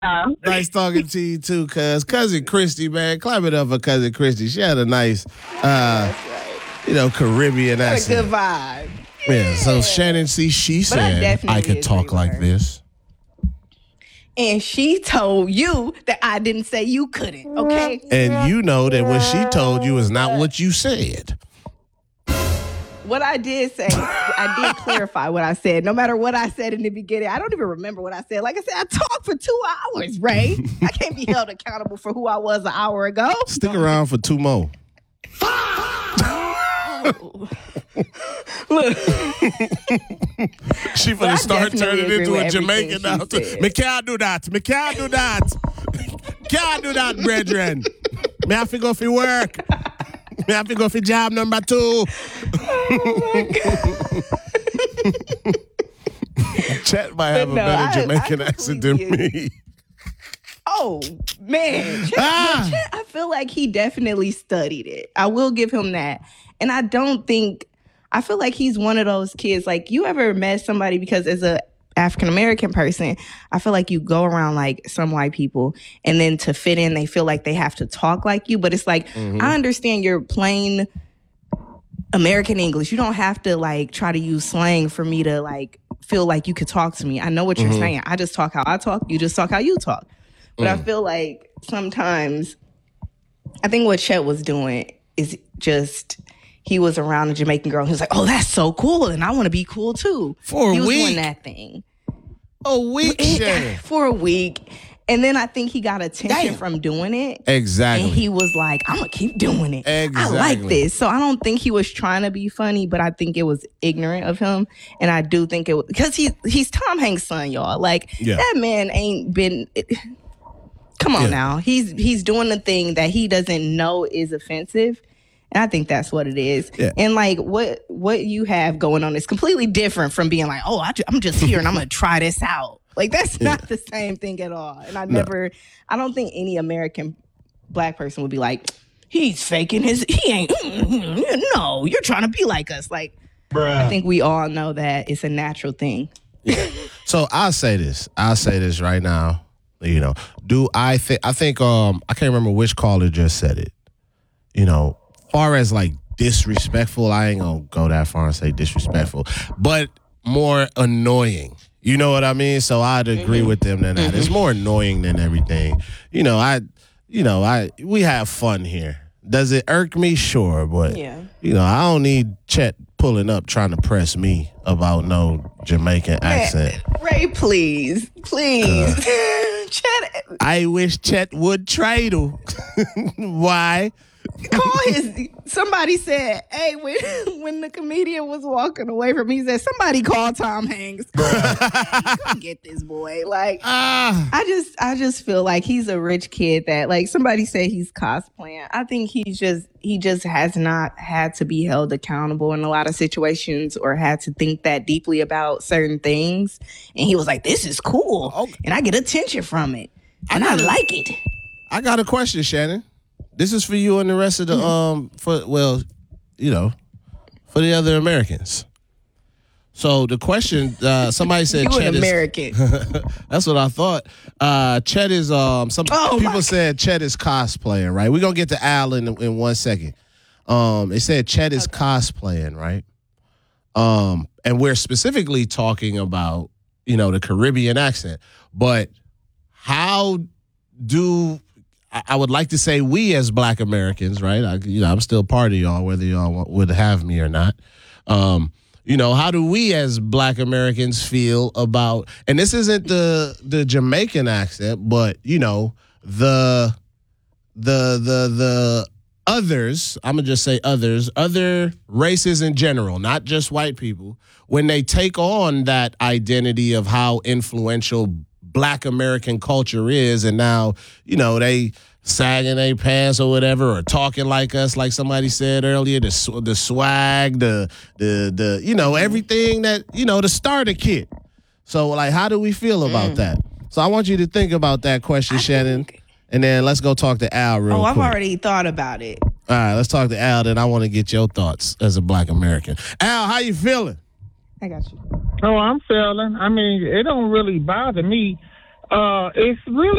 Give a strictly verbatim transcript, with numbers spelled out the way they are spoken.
Nice talking to you too, cuz. Cousin Christy, man. Clap it up for Cousin Christy. She had a nice, uh, you know, Caribbean Got a accent. good vibe. Yeah, so Shannon, see, she But I said I, definitely could talk agree with like her. this. And she told you that I didn't say you couldn't, okay? And you know that what she told you is not what you said. What I did say, I did clarify what I said. No matter what I said in the beginning, I don't even remember what I said. Like I said, I talked for two hours, Ray. I can't be held accountable for who I was an hour ago. Stick around for two more. Look, She But I finna start definitely turning agree into with a everything Jamaican she now. said. Me can't do that. Me can't do that. Can't do that, brethren. Me have to go for work. Me have to go for job number two. Chet might have But a no, better I- Jamaican I accent than completely me. oh, man. Chet, Ah. Chet, I feel like he definitely studied it. I will give him that. And I don't think, I feel like he's one of those kids. Like, you ever met somebody, because as a African-American person, I feel like you go around like some white people, and then to fit in, they feel like they have to talk like you. But it's like, I understand your plain American English. You don't have to like try to use slang for me to like feel like you could talk to me. I know what you're saying. I just talk how I talk. You just talk how you talk. But I feel like sometimes, I think what Chet was doing is just, he was around a Jamaican girl. He was like, oh, that's so cool. And I want to be cool too. For a he was week. doing that thing. A week, Shannon. For a week. And then I think he got attention Damn. from doing it. Exactly. And he was like, I'm going to keep doing it. I like Exactly. this. So I don't think he was trying to be funny, but I think it was ignorant of him. And I do think it was, because he, he's Tom Hanks' son, y'all. Like, Yeah. that man ain't been... Come on Yeah. now. He's he's doing the thing that he doesn't know is offensive. And I think that's what it is. Yeah. And like what what you have going on is completely different from being like, oh, I ju- I'm just here and I'm going to try this out. Like, that's not the same thing at all. And I never, I don't think any American black person would be like, he's faking his, he ain't, no, you're trying to be like us. Like, I think we all know that it's a natural thing. So I'll say this. I'll say this right now. You know, do I think, I think, um, I can't remember which caller just said it. You know, far as like disrespectful, I ain't gonna go that far and say disrespectful, but more annoying. You know what I mean? So I'd agree Mm-hmm. with them than that. It's more annoying than everything. You know, I, you know, I, we have fun here. Does it irk me? Sure. But, Yeah. you know, I don't need Chet pulling up trying to press me about no Jamaican accent. Ray, please, please. Chet, I wish Chet would try to. Why? call his. Somebody said, "Hey, when when the comedian was walking away from me, he said somebody call Tom Hanks. Come get this boy." Like, Ah, I just, I just feel like he's a rich kid that, like, somebody said he's cosplaying. I think he's just, he just has not had to be held accountable in a lot of situations or had to think that deeply about certain things. And he was like, "This is cool, Okay. and I get attention from it, and I, gotta- like it." I got a question, Shannon. This is for you and the rest of the um for well, you know, for the other Americans. So the question, uh, somebody said You Chet an is- American. That's what I thought. Uh, Chet is um. Some Oh, my people said Chet is cosplaying, right? We're gonna get to Al in in one second. Um, they said Chet is cosplaying, right? Um, and we're specifically talking about, you know, the Caribbean accent, but how do I I would like to say we as Black Americans, right? I, you know, I'm still part of y'all, whether y'all want, would have me or not. Um, you know, how do we as Black Americans feel about? And this isn't the the Jamaican accent, but you know, the the the the others. I'm gonna just say others, other races in general, not just white people. When they take on that identity of how influential Black American culture is, and now, you know, they sagging their pants or whatever, or talking like us, like somebody said earlier, the sw- the swag, the the the you know, everything that, you know, the starter kit. So like, how do we feel about that? So I want you to think about that question, Shannon, think- and then let's go talk to Al real Oh, I've quick. already thought about it. All right, let's talk to Al, then I want to get your thoughts as a Black American. Al, how you feeling? I got you. Oh, I'm feeling. I mean, it don't really bother me. Uh, it's really